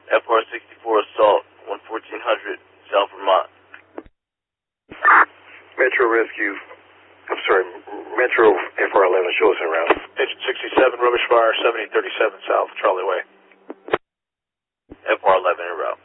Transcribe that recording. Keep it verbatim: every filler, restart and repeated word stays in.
F R sixty-four assault, one fourteen hundred, South Vermont. Metro Rescue, I'm sorry, Metro F R eleven, show us en route. Agent sixty-seven, rubbish fire, seventy thirty-seven South, Charlie Way. F R eleven en route.